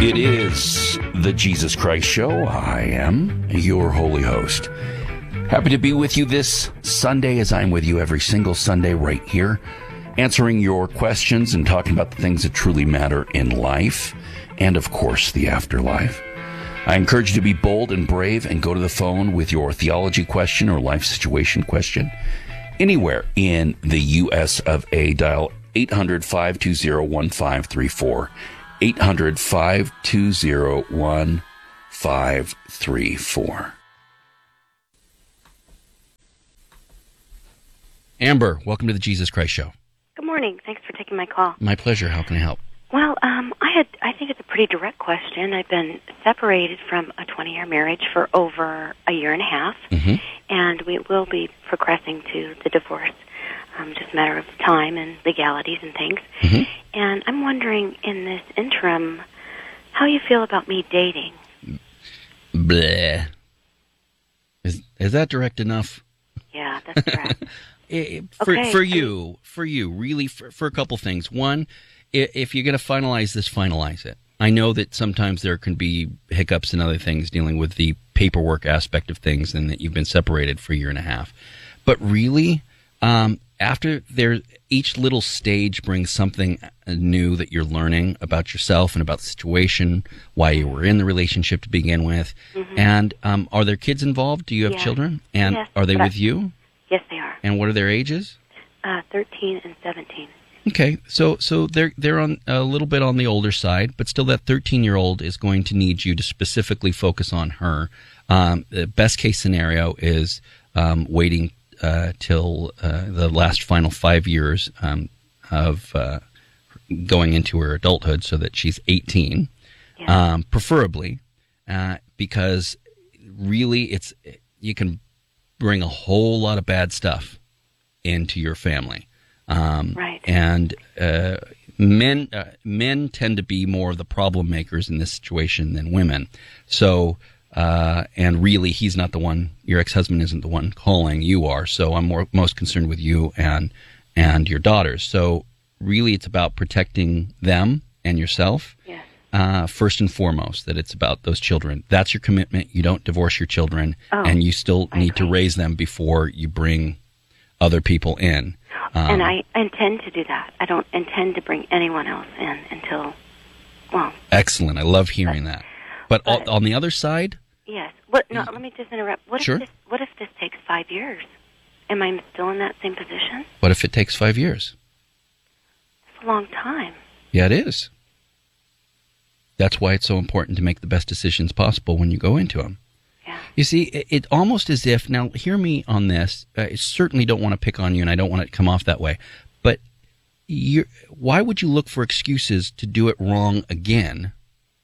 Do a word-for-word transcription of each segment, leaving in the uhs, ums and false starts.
It is the Jesus Christ Show. I am your holy host. Happy to be with you this Sunday, as I'm with you every single Sunday right here, answering your questions and talking about the things that truly matter in life and, of course, the afterlife. I encourage you to be bold and brave and go to the phone with your theology question or life situation question. Anywhere in the U S of A, dial eight hundred, five two zero, one five three four. eight hundred, five two zero, one five three four. Amber, welcome to the Jesus Christ Show. Good morning. Thanks for taking my call. My pleasure. How can I help? Well, um, I had. I think it's a pretty direct question. I've been separated from a twenty-year marriage for over a year and a half, Mm-hmm. and we will be progressing to the divorce. Um, just a matter of time and legalities and things. Mm-hmm. And I'm wondering, in this interim, how you feel about me dating. Bleh. Is is that direct enough? Yeah, that's correct. It, for Okay. for you, for you, really, for, for a couple things. One, i- if you're going to finalize this, finalize it. I know that sometimes there can be hiccups and other things dealing with the paperwork aspect of things, and that you've been separated for a year and a half. But really, um, after there, each little stage brings something new that you're learning about yourself and about the situation, why you were in the relationship to begin with. Mm-hmm. And um, are there kids involved? Do you have Yes. children? And Yes, are they but I- with you? Yes, they are. And what are their ages? Uh, thirteen and seventeen. Okay, so so they're they're on a little bit on the older side, but still that thirteen-year-old is going to need you to specifically focus on her. Um, the best case scenario is um, waiting uh, till uh, the last final five years um, of uh, going into her adulthood, so that she's eighteen, Yeah. um, preferably, uh, because really it's you can bring a whole lot of bad stuff into your family. Um, Right. And uh, men uh, men tend to be more of the problem makers in this situation than women. So, uh, and really, he's not the one. Your ex-husband isn't the one calling. You are. So I'm more most concerned with you and and your daughters. So really, it's about protecting them and yourself. Yes. Uh, first and foremost, that it's about those children. That's your commitment. You don't divorce your children, Oh, and you still I need to agree. raise them before you bring other people in. Um, And I intend to do that. I don't intend to bring anyone else in until, well, Excellent. I love hearing that. But, But- on the other side, yes. What? No, let me just interrupt. What Sure. if this? What if this takes five years? Am I still in that same position? what if it takes five years? It's a long time. Yeah, it is. That's why it's so important to make the best decisions possible when you go into them. Yeah. You see, it, it almost as if, now hear me on this, I certainly don't want to pick on you and I don't want it to come off that way, but you're, why would you look for excuses to do it wrong again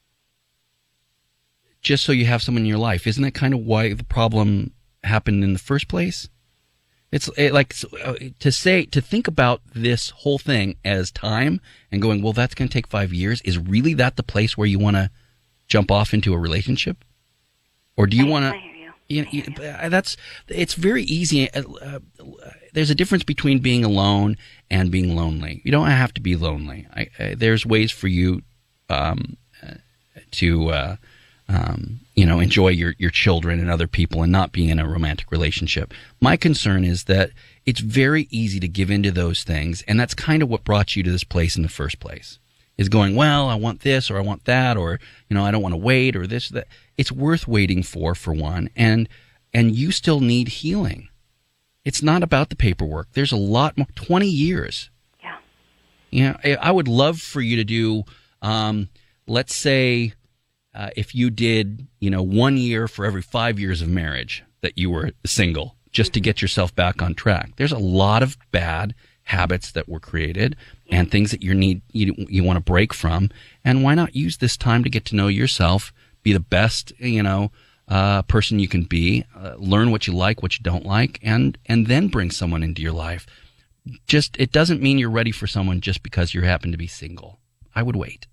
just so you have someone in your life? Isn't that kind of why the problem happened in the first place? It's it, like so, uh, to say, to think about this whole thing as time and going, well, that's going to take five years. Is really that the place where you want to jump off into a relationship? Or do you I- want I to, hear you. you, I hear you, you. uh, that's, it's very easy. Uh, uh, there's a difference between being alone and being lonely. You don't have to be lonely. I, uh, there's ways for you um, uh, to, uh, um, you know, enjoy your, your children and other people and not be in a romantic relationship. My concern is that it's very easy to give into those things, and that's kind of what brought you to this place in the first place, is going, well, I want this or I want that, or, you know, I don't want to wait, or this, that. It's worth waiting for, for one, and and you still need healing. It's not about the paperwork. There's a lot more, twenty years. Yeah. You know, I- I would love for you to do, um, let's say, uh, if you did, you know, one year for every five years of marriage that you were single, just to get yourself back on track. There's a lot of bad habits that were created and things that you need, you, you want to break from. And why not use this time to get to know yourself, be the best, you know, uh, person you can be, uh, learn what you like, what you don't like, and, and then bring someone into your life. Just, it doesn't mean you're ready for someone just because you happen to be single. I would wait.